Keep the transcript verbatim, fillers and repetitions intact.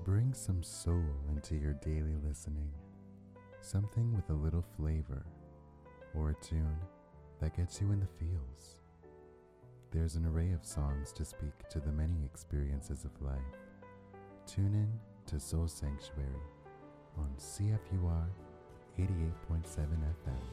Bring some soul into your daily listening, something with a little flavor, or a tune that gets you in the feels. There's an array of songs to speak to the many experiences of life. Tune in to Soul Sanctuary on C F U R eighty-eight point seven F M.